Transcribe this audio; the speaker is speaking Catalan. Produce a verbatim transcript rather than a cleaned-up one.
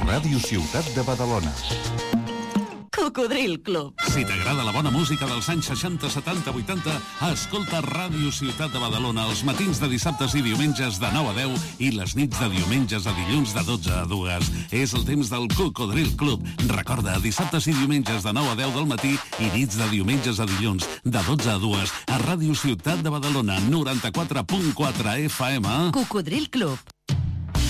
Ràdio Ciutat de Badalona. Cocodril Club. Si t'agrada la bona música dels anys seixanta, setanta, vuitanta, escolta Ràdio Ciutat de Badalona els matins de dissabtes i diumenges de nou a deu i les nits de diumenges a dilluns de dotze a dues. És el temps del Cocodril Club. Recorda, dissabtes i diumenges de nou a deu del matí i nits de diumenges a dilluns de dotze a dues a Ràdio Ciutat de Badalona, noranta-quatre punt quatre F M. Cocodril Club.